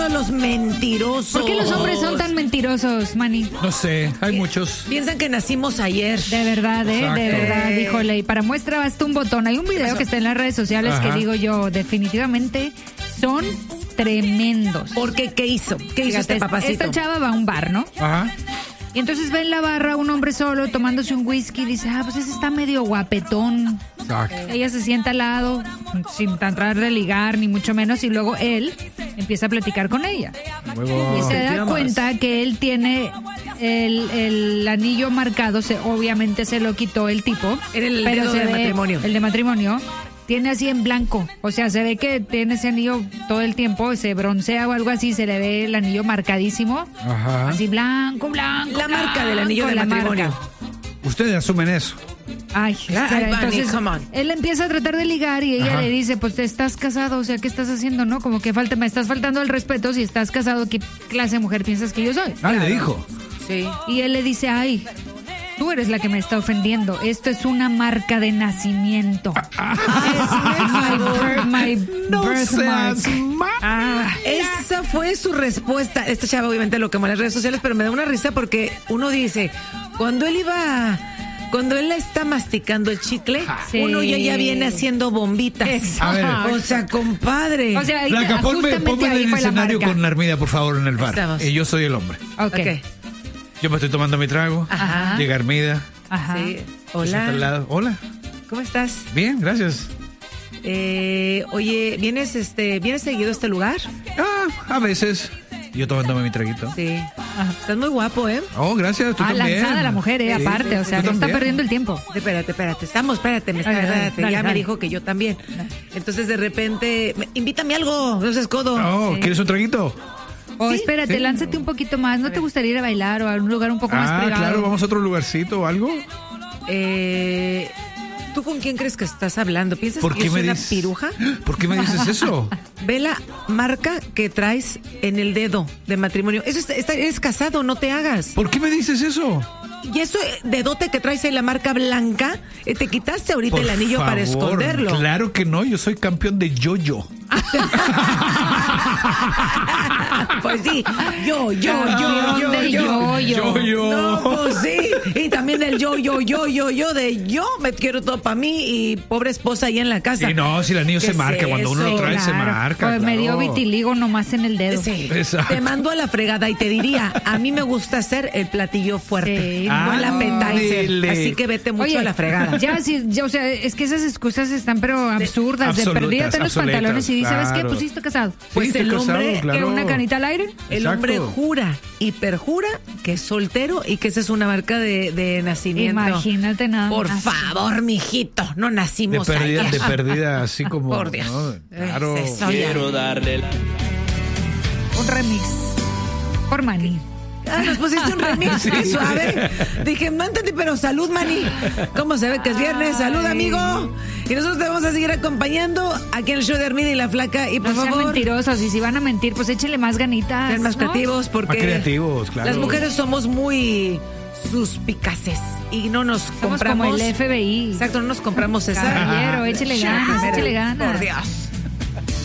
Los mentirosos. ¿Por qué los hombres son tan mentirosos, Manny? No sé, hay muchos. Piensan que nacimos ayer. De verdad, Exacto. de verdad, híjole. Y para muestra basta un botón. Hay un video que está en las redes sociales que digo yo, definitivamente son tremendos. ¿Por qué? ¿Qué hizo? ¿Qué hizo este papacito? Esta chava va a un bar, ¿no? Ajá. Y entonces ve en la barra un hombre solo tomándose un whisky y dice, pues ese está medio guapetón. Exacto. Ella se sienta al lado, sin tratar de ligar, ni mucho menos, y luego él empieza a platicar con ella. Luego, Y se da cuenta que él tiene el anillo marcado, obviamente se lo quitó el tipo. Era el pero dedo se de ve, matrimonio. El de matrimonio. Tiene así en blanco, o sea, se ve que tiene ese anillo todo el tiempo, se broncea o algo así, se le ve el anillo marcadísimo. Ajá. Así blanco. La marca del anillo de la matrimonio. marca. Ustedes asumen eso. Ay, Ay, Bunny, entonces come on. él empieza a tratar de ligar y ella le dice, pues te estás casado, o sea, ¿qué estás haciendo, no? Como que me estás faltando el respeto, si estás casado, ¿qué clase de mujer piensas que yo soy? Le dijo. Sí. Y él le dice, ay, tú eres la que me está ofendiendo, esto es una marca de nacimiento. Es my birthmark. Esa fue su respuesta. Esta chava obviamente lo quemó en las redes sociales, pero me da una risa porque uno dice, cuando él está masticando el chicle, Sí. uno ya viene haciendo bombitas. Exacto. A O sea, compadre. O sea, Blanca, ponme justamente en ahí el fue la escenario marca. con Armida, por favor, en el bar. Estamos. Y yo soy el hombre. Ok. Yo me estoy tomando mi trago. Ajá. Llega Armida. Ajá. Sí. se sienta al Hola. lado. Hola. ¿Cómo estás? Bien, gracias. Oye, ¿vienes seguido a este lugar? A veces. Yo tomándome mi traguito. Sí. Estás muy guapo, ¿eh? Oh, gracias. Tú también. Lanzada la mujer, Sí, aparte, o sea, tú no está también. perdiendo el tiempo. Espérate. Dale, Ya me dale. dijo que yo también. Entonces, de repente, invítame algo, no seas codo. Oh, ¿quieres un traguito? O espérate, Sí. lánzate un poquito más. ¿No te gustaría ir a bailar o a un lugar un poco más privado? Claro, vamos a otro lugarcito o algo. ¿Tú con quién crees que estás hablando? ¿Piensas ¿Por que qué yo soy me una dices? piruja? ¿Por qué me dices eso? Ve la marca que traes en el dedo de matrimonio. Eso eres casado, no te hagas. ¿Por qué me dices eso? Y eso dedote que traes en la marca blanca, te quitaste ahorita Por el anillo para favor, esconderlo. Claro que no, yo soy campeón de yo-yo. Pues sí, yo. No, pues sí. Y también el yo, de yo me quiero todo para mí y pobre esposa ahí en la casa. Sí, no, si el anillo ¿Qué se es marca, cuando uno lo eso? trae se Claro. marca. Pues me dio claro. vitiligo nomás en el dedo. Sí. Exacto. Te mando a la fregada y te diría, a mí me gusta hacer el platillo fuerte, Sí, no el appetizer. ándele. Así que vete mucho Oye, a la fregada. o sea, es que esas excusas están pero absurdas. De absolutas, perdida los obsoletas, pantalones y dices, ¿sabes qué? claro. Pues sí, estoy casado. Pues Sí, el estoy casado, hombre, claro. ¿Que una canita al aire? El Exacto. hombre jura y perjura que es soltero y que esa es una marca de nacimiento. Imagínate nada Por más. favor, mijito, no nacimos ayer. De perdida, así como. Por Dios. ¿no? Claro. Es eso, ya. Un remix. Por Manny. Nos pusiste un remix, qué suave. Dije, no entendí, pero salud, Manny. ¿Cómo se ve que es viernes? Salud, amigo. Y nosotros te vamos a seguir acompañando aquí en el show de Armida y la Flaca. Y por No sean favor, mentirosos. Y si van a mentir, pues échenle más ganitas. sean más ¿no? creativos porque Más creativos, claro. las mujeres somos muy suspicaces y no nos Somos compramos. como el FBI. Exacto, no nos compramos esa. Caballero, échale ganas, échale ganas. Por Dios.